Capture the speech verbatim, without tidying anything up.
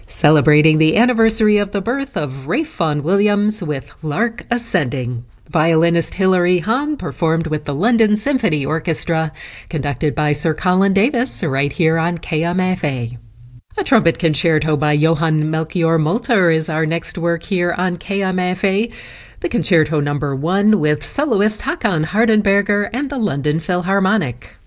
Celebrating the anniversary of the birth of Ralph Vaughan Williams with Lark Ascending. Violinist Hilary Hahn performed with the London Symphony Orchestra, conducted by Sir Colin Davis, right here on K M F A. A trumpet concerto by Johann Melchior Molter is our next work here on K M F A. The Concerto Number One with soloist Hakan Hardenberger and the London Philharmonic.